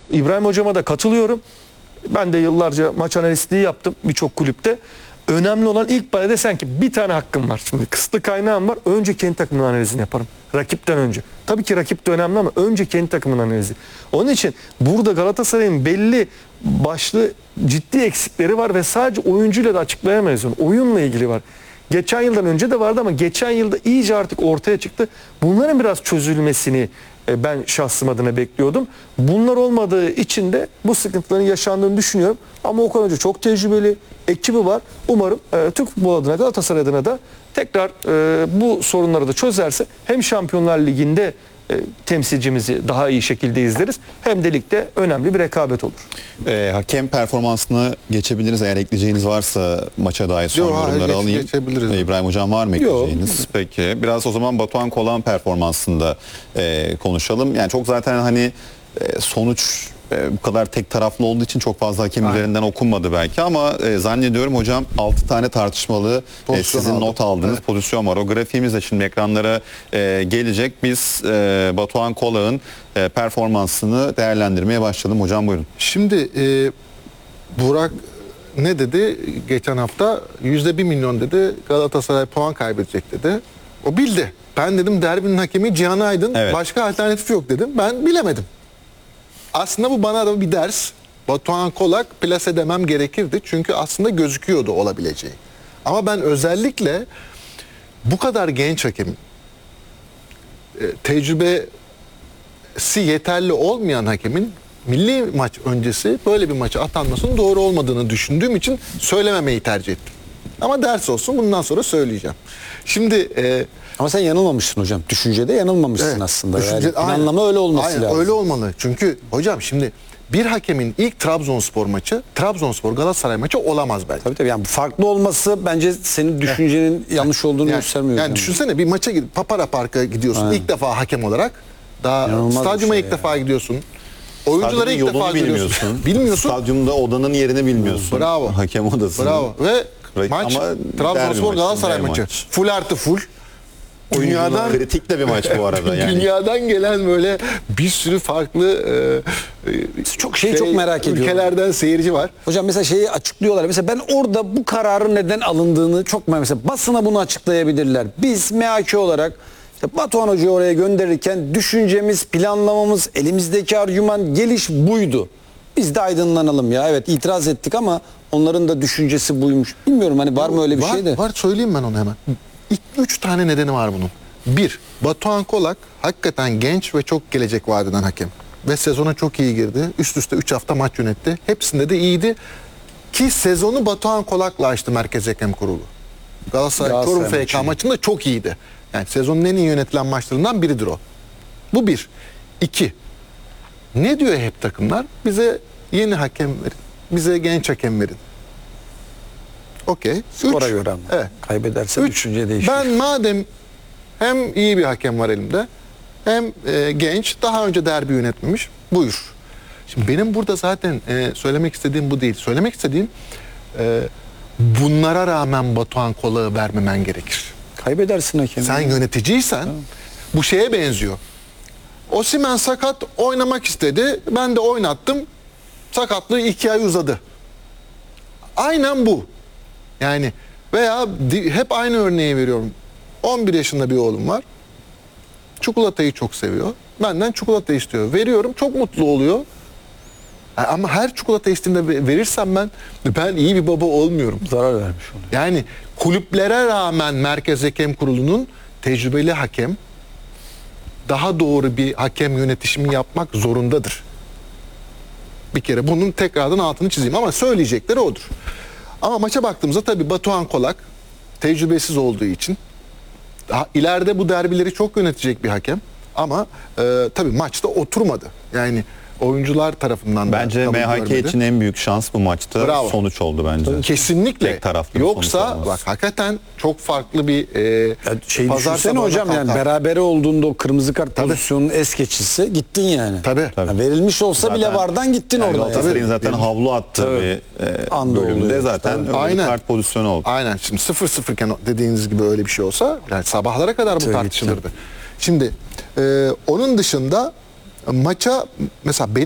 İbrahim Hocama da katılıyorum. Ben de yıllarca maç analistliği yaptım birçok kulüpte. Önemli olan ilk bana desen ki bir tane hakkım var. Şimdi kısıtlı kaynağım var. Önce kendi takımın analizini yaparım. Rakipten önce. Tabii ki rakip de önemli ama önce kendi takımın analizi. Onun için burada Galatasaray'ın belli başlı ciddi eksikleri var ve sadece oyuncuyla da açıklayamayız onu. Oyunla ilgili var. Geçen yıldan önce de vardı ama geçen yılda iyice artık ortaya çıktı. Bunların biraz çözülmesini ben şahsım adına bekliyordum. Bunlar olmadığı için de bu sıkıntıların yaşandığını düşünüyorum. Ama Okan Hoca çok tecrübeli, ekibi var. Umarım Türk futbol adına, Galatasaray adına da tekrar bu sorunları da çözerse hem Şampiyonlar Ligi'nde temsilcimizi daha iyi şekilde izleriz hem de ligde önemli bir rekabet olur. Hakem performansını geçebiliriz. Eğer ekleyeceğiniz varsa maça dair son yorumları alayım. İbrahim Hocam var mı ekleyeceğiniz? Yok. Peki biraz o zaman Batuhan Kolak'ın performansında konuşalım. Yani çok zaten hani sonuç bu kadar tek taraflı olduğu için çok fazla hakem üzerinden okunmadı belki ama zannediyorum hocam 6 tane tartışmalı sizin not aldığınız pozisyon var. O grafiğimiz de şimdi ekranlara gelecek. Biz Batuhan Kolak'ın performansını değerlendirmeye başlayalım. Hocam buyurun. Şimdi Burak ne dedi? Geçen hafta %1 milyon dedi. Galatasaray puan kaybedecek dedi. O bildi. Ben dedim derbinin hakemi Cihan Aydın. Evet. Başka alternatif yok dedim. Ben bilemedim. Aslında bu bana da bir ders. Batuhan Kolak plase demem gerekirdi. Çünkü aslında gözüküyordu olabileceği. Ama ben özellikle bu kadar genç hakemin tecrübesi yeterli olmayan hakemin milli maç öncesi böyle bir maça atanmasının doğru olmadığını düşündüğüm için söylememeyi tercih ettim. Ama ders olsun, bundan sonra söyleyeceğim. Şimdi ama sen yanılmamışsın hocam. Düşüncede yanılmamışsın evet, aslında. Yani planlama öyle olması lazım. Öyle olmalı. Çünkü hocam şimdi bir hakemin ilk Trabzonspor maçı, Trabzonspor Galatasaray maçı olamaz belki. Tabii yani farklı olması bence senin düşüncenin yanlış olduğunu göstermiyor. Yani düşünsene bir maça gidip Papara Park'a gidiyorsun ilk defa hakem olarak. Daha İnanılmaz stadyuma ilk defa gidiyorsun. Oyunculara ilk defa bilmiyorsun. Bilmiyorsun. Stadyumda odanın yerini bilmiyorsun. Bravo. Hakem odası. Bravo. Ve maç Trabzonspor Galatasaray maçı. Full artı full. Dünyadan kritik de bir maç bu arada yani. Dünyadan gelen böyle bir sürü farklı çok merak ediyorum. Ülkelerden seyirci var. Hocam mesela şeyi açıklıyorlar. Mesela ben orada bu kararın neden alındığını çok mesela basına bunu açıklayabilirler. Biz MHK olarak işte Batuhan Hoca'yı oraya gönderirken düşüncemiz, planlamamız, elimizdeki argüman, geliş buydu. Biz de aydınlanalım ya. Evet itiraz ettik ama onların da düşüncesi buymuş. Bilmiyorum hani var mı öyle bir şey de. Var, söyleyeyim ben onu hemen. 3 tane nedeni var bunun. 1. Batuhan Kolak hakikaten genç ve çok gelecek vaat eden hakem. Ve sezona çok iyi girdi. Üst üste 3 hafta maç yönetti. Hepsinde de iyiydi. Ki sezonu Batuhan Kolak'la açtı Merkez Hakem Kurulu. Galatasaray Çorum FK maçında çok iyiydi. Yani sezonun en iyi yönetilen maçlarından biridir o. Bu 1. 2. Ne diyor hep takımlar? Bize yeni hakem verin. Bize genç hakem verin. Okey. Skora göre ama. Evet. Kaybederse düşünce değişir. Ben madem hem iyi bir hakem var elimde hem genç, daha önce derbi yönetmemiş, buyur. Şimdi benim burada zaten söylemek istediğim bu değil. Söylemek istediğim bunlara rağmen Batuhan Kolak'ı vermemen gerekir. Kaybedersin hakemi. Sen yöneticiysen bu şeye benziyor. Osimhen sakat, oynamak istedi. Ben de oynattım. Sakatlığı 2 ay uzadı. Aynen bu. Yani veya hep aynı örneği veriyorum. 11 yaşında bir oğlum var. Çikolatayı çok seviyor. Benden çikolata istiyor. Veriyorum, çok mutlu oluyor. Ama her çikolata isteğinde verirsem ben iyi bir baba olmuyorum. Zarar vermiş oluyor. Yani kulüplere rağmen Merkez Hakem Kurulu'nun tecrübeli hakem daha doğru bir hakem yönetişimi yapmak zorundadır. Bir kere bunun tekrardan altını çizeyim ama söyleyecekleri odur. Ama maça baktığımızda tabii Batuhan Kolak tecrübesiz olduğu için ileride bu derbileri çok yönetecek bir hakem ama tabii maçta oturmadı. Yani oyuncular tarafından bence MHK için en büyük şans bu maçta. Bravo. Sonuç oldu bence. Kesinlikle. Tek taraflı yoksa bak hakikaten çok farklı bir düşünsene hocam yani berabere olduğunda o kırmızı kart pozisyonunun es geçisi gittin yani. Tabii. Yani verilmiş olsa zaten, bile vardan gittin yani orada. Galatasaray'ın zaten havlu attığı bir bölümde zaten öyle kart pozisyonu oldu. Aynen. Şimdi 0-0 iken dediğiniz gibi öyle bir şey olsa yani sabahlara kadar bu tartışılırdı. Şimdi onun dışında maça mesela benim